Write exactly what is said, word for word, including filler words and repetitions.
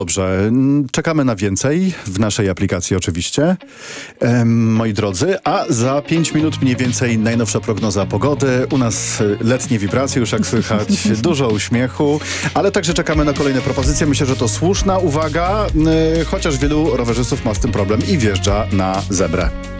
Dobrze, czekamy na więcej w naszej aplikacji oczywiście, ehm, moi drodzy, a za pięć minut mniej więcej najnowsza prognoza pogody. U nas letnie wibracje, już jak słychać, dużo uśmiechu, ale także czekamy na kolejne propozycje. Myślę, że to słuszna uwaga, yy, chociaż wielu rowerzystów ma z tym problem i wjeżdża na zebrę.